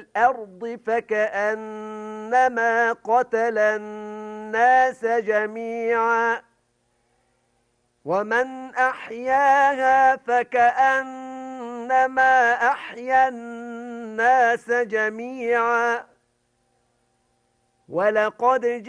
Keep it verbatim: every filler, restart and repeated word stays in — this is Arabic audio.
الأرض فكأنما قتل الناس جميعا ومن أحياها فكأنما أحيا الناس جميعا ولقد